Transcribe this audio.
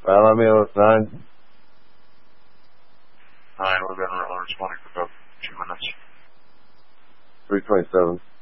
Romeo 9. 9, we've been responding for about 2 minutes. 327.